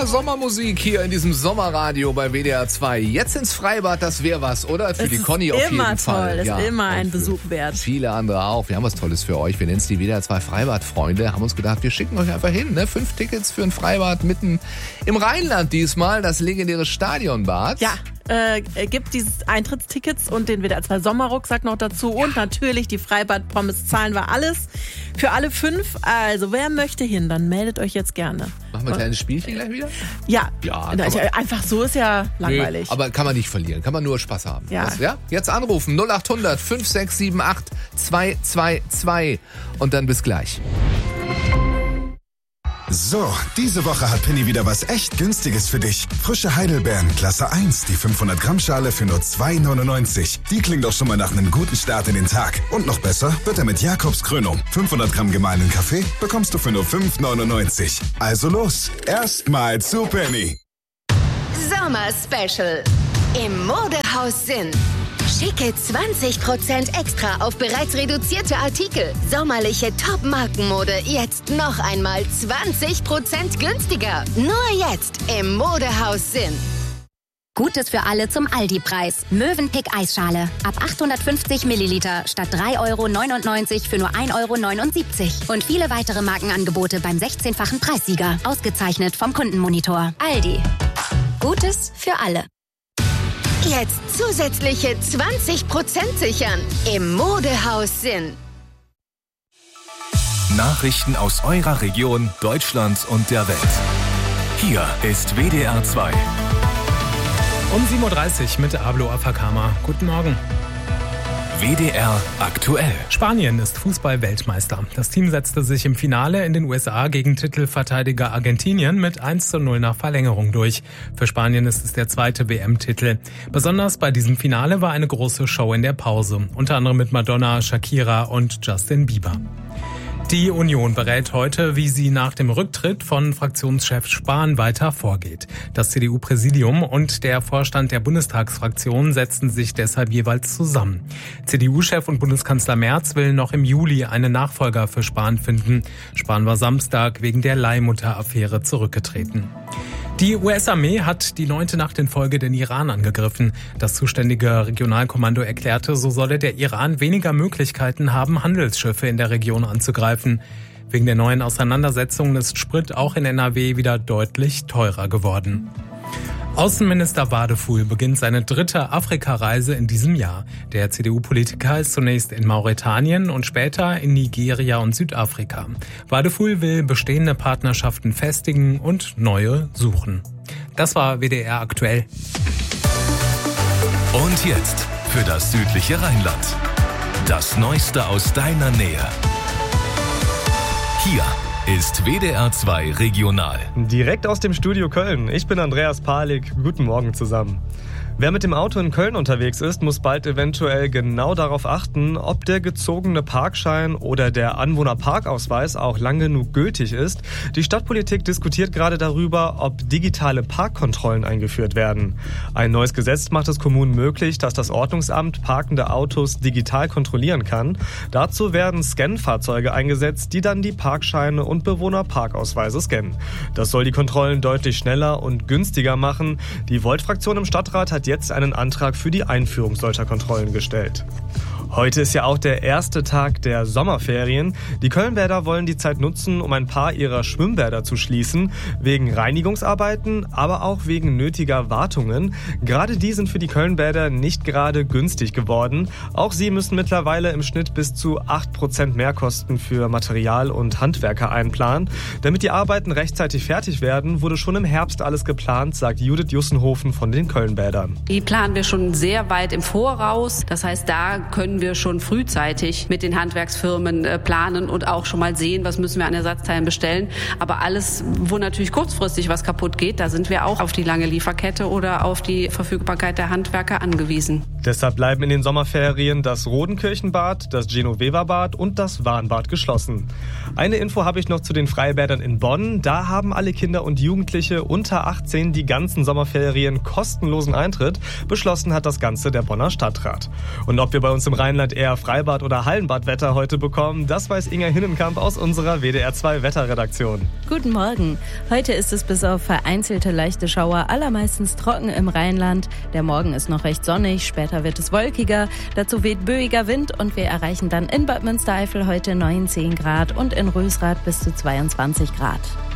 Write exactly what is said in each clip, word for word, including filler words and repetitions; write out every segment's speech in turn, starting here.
Sommer, Sommermusik hier in diesem Sommerradio bei W D R zwei. Jetzt ins Freibad, das wäre was, oder? Für es die Conny auf jeden toll. Fall. Es ist ja, immer ein Besuch wert. Viele andere auch. Wir haben was Tolles für euch. Wir nennen es die W D R zwei Freibadfreunde. Haben uns gedacht, wir schicken euch einfach hin. Ne? Fünf Tickets für ein Freibad mitten im Rheinland diesmal. Das legendäre Stadionbad. Ja. Äh, gibt dieses Eintrittstickets und den W D R zwei Sommerrucksack noch dazu und natürlich die Freibad-Pommes zahlen wir alles für alle fünf. Also wer möchte hin, dann meldet euch jetzt gerne. Machen wir ein kleines Spielchen gleich wieder? Ja, ja Na, ich, einfach so ist ja langweilig. Nee, aber kann man nicht verlieren, kann man nur Spaß haben. Ja. Das, ja? Jetzt anrufen null acht hundert fünf sechs sieben acht zwei zwei zwei und dann bis gleich. So, diese Woche hat Penny wieder was echt Günstiges für dich. Frische Heidelbeeren, Klasse eins, die fünfhundert Gramm Schale für nur zwei neunundneunzig. Die klingt doch schon mal nach einem guten Start in den Tag. Und noch besser wird er mit Jakobs Krönung. fünfhundert Gramm gemahlenen Kaffee bekommst du für nur fünf neunundneunzig. Also los, erstmal zu Penny. Sommer Special im Modehaus Sinn. Schicke zwanzig Prozent extra auf bereits reduzierte Artikel. Sommerliche Top-Markenmode jetzt noch einmal zwanzig Prozent günstiger. Nur jetzt im Modehaus Sinn. Gutes für alle zum Aldi-Preis. Mövenpick Eisschale. Ab achthundertfünfzig Milliliter statt drei Euro neunundneunzig für nur ein Euro neunundsiebzig. Und viele weitere Markenangebote beim sechzehnfachen Preissieger. Ausgezeichnet vom Kundenmonitor. Aldi. Gutes für alle. Jetzt zusätzliche zwanzig Prozent sichern im Modehaus Sinn. Nachrichten aus eurer Region, Deutschland und der Welt. Hier ist W D R zwei. Um sieben Uhr dreißig mit Ablo Afakama. Guten Morgen. W D R aktuell. Spanien ist Fußball-Weltmeister. Das Team setzte sich im Finale in den U S A gegen Titelverteidiger Argentinien mit eins zu null nach Verlängerung durch. Für Spanien ist es der zweite W M-Titel. Besonders bei diesem Finale war eine große Show in der Pause. Unter anderem mit Madonna, Shakira und Justin Bieber. Die Union berät heute, wie sie nach dem Rücktritt von Fraktionschef Spahn weiter vorgeht. Das C D U-Präsidium und der Vorstand der Bundestagsfraktion setzten sich deshalb jeweils zusammen. C D U-Chef und Bundeskanzler Merz will noch im Juli einen Nachfolger für Spahn finden. Spahn war Samstag wegen der Leihmutter-Affäre zurückgetreten. Die U S-Armee hat die neunte Nacht in Folge den Iran angegriffen. Das zuständige Regionalkommando erklärte, so solle der Iran weniger Möglichkeiten haben, Handelsschiffe in der Region anzugreifen. Wegen der neuen Auseinandersetzungen ist Sprit auch in N R W wieder deutlich teurer geworden. Außenminister Wadefuhl beginnt seine dritte Afrikareise in diesem Jahr. Der C D U-Politiker ist zunächst in Mauretanien und später in Nigeria und Südafrika. Wadefuhl will bestehende Partnerschaften festigen und neue suchen. Das war W D R aktuell. Und jetzt für das südliche Rheinland. Das Neueste aus deiner Nähe. Hier ist W D R zwei Regional. Direkt aus dem Studio Köln. Ich bin Andreas Palik. Guten Morgen zusammen. Wer mit dem Auto in Köln unterwegs ist, muss bald eventuell genau darauf achten, ob der gezogene Parkschein oder der Anwohnerparkausweis auch lang genug gültig ist. Die Stadtpolitik diskutiert gerade darüber, ob digitale Parkkontrollen eingeführt werden. Ein neues Gesetz macht es Kommunen möglich, dass das Ordnungsamt parkende Autos digital kontrollieren kann. Dazu werden Scan-Fahrzeuge eingesetzt, die dann die Parkscheine und Bewohnerparkausweise scannen. Das soll die Kontrollen deutlich schneller und günstiger machen. Die Volt-Fraktion im Stadtrat hat jetzt einen Antrag für die Einführung solcher Kontrollen gestellt. Heute ist ja auch der erste Tag der Sommerferien. Die Kölnbäder wollen die Zeit nutzen, um ein paar ihrer Schwimmbäder zu schließen. Wegen Reinigungsarbeiten, aber auch wegen nötiger Wartungen. Gerade die sind für die Kölnbäder nicht gerade günstig geworden. Auch sie müssen mittlerweile im Schnitt bis zu acht Prozent Mehrkosten für Material und Handwerker einplanen. Damit die Arbeiten rechtzeitig fertig werden, wurde schon im Herbst alles geplant, sagt Judith Jussenhofen von den Kölnbädern. Die planen wir schon sehr weit im Voraus. Das heißt, da können wir schon frühzeitig mit den Handwerksfirmen äh, planen und auch schon mal sehen, was müssen wir an Ersatzteilen bestellen. Aber alles, wo natürlich kurzfristig was kaputt geht, da sind wir auch auf die lange Lieferkette oder auf die Verfügbarkeit der Handwerker angewiesen. Deshalb bleiben in den Sommerferien das Rodenkirchenbad, das Genoveva-Bad und das Warnbad geschlossen. Eine Info habe ich noch zu den Freibädern in Bonn. Da haben alle Kinder und Jugendliche unter achtzehn die ganzen Sommerferien kostenlosen Eintritt. Beschlossen hat das Ganze der Bonner Stadtrat. Und ob wir bei uns im Rheinland eher Freibad- oder Hallenbadwetter heute bekommen, das weiß Inga Hinnenkamp aus unserer W D R zwei Wetterredaktion. Guten Morgen. Heute ist es bis auf vereinzelte leichte Schauer allermeistens trocken im Rheinland. Der Morgen ist noch recht sonnig, später wird es wolkiger. Dazu weht böiger Wind und wir erreichen dann in Bad Münstereifel heute neunzehn Grad und in Rösrath bis zu zweiundzwanzig Grad.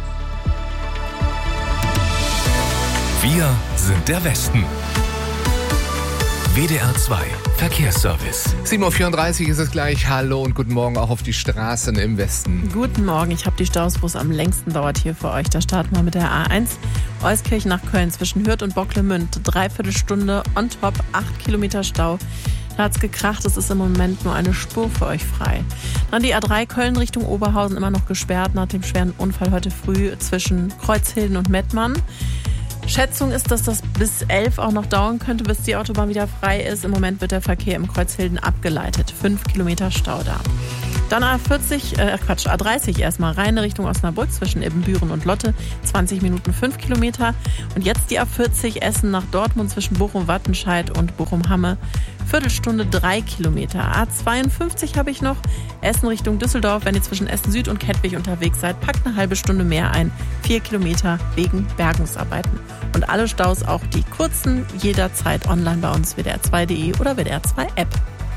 Wir sind der Westen. W D R zwei Verkehrsservice. sieben Uhr vierunddreißig ist es gleich. Hallo und guten Morgen auch auf die Straßen im Westen. Guten Morgen, ich habe die Staus, wo es am längsten dauert hier für euch. Da starten wir mit der A eins. Euskirchen nach Köln zwischen Hürth und Bocklemünd. Dreiviertel Stunde on top, acht Kilometer Stau. Da hat's gekracht, es ist im Moment nur eine Spur für euch frei. Dann die A drei Köln Richtung Oberhausen immer noch gesperrt nach dem schweren Unfall heute früh zwischen Kreuzhilden und Mettmann. Schätzung ist, dass das bis elf auch noch dauern könnte, bis die Autobahn wieder frei ist. Im Moment wird der Verkehr im Kreuzhilden abgeleitet. Fünf Kilometer Stau da. Dann A vierzig, äh Quatsch, A dreißig erstmal rein Richtung Osnabrück zwischen Ibbenbüren und Lotte. zwanzig Minuten, fünf Kilometer. Und jetzt die A vierzig Essen nach Dortmund zwischen Bochum-Wattenscheid und Bochum-Hamme. Viertelstunde, drei Kilometer. A zweiundfünfzig habe ich noch. Essen Richtung Düsseldorf. Wenn ihr zwischen Essen Süd und Kettwig unterwegs seid, packt eine halbe Stunde mehr ein. Vier Kilometer wegen Bergungsarbeiten. Und alle Staus, auch die kurzen, jederzeit online bei uns W D R zwei punkt de oder W D R zwei App.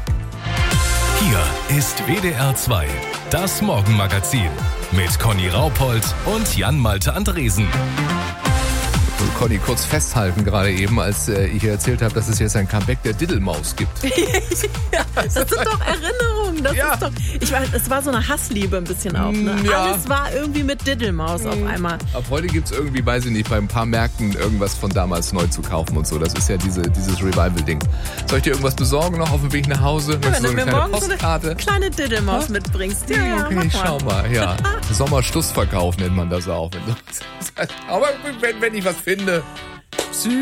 Hier ist W D R zwei, das Morgenmagazin mit Conny Raupold und Jan-Malte Andresen. Und Conny, kurz festhalten gerade eben, als äh, ich erzählt habe, dass es jetzt ein Comeback der Diddlemaus gibt. Ja, das sind doch Erinnerungen. Das Ja. ist doch, ich weiß, es war so eine Hassliebe ein bisschen auch. Ne? Ja. Alles war irgendwie mit Diddlemaus auf einmal. Ab heute gibt es irgendwie, weiß ich nicht, bei ein paar Märkten irgendwas von damals neu zu kaufen und so. Das ist ja diese, dieses Revival-Ding. Soll ich dir irgendwas besorgen noch auf dem Weg nach Hause? Ja, Möchtest wenn du du so eine mir kleine morgen so Postkarte? eine kleine Diddlemaus mitbringst. Ja, ja, Okay, mach ich mal. schau mal, ja. Sommerschlussverkauf nennt man das auch. Wenn so- Aber wenn, wenn ich was finde.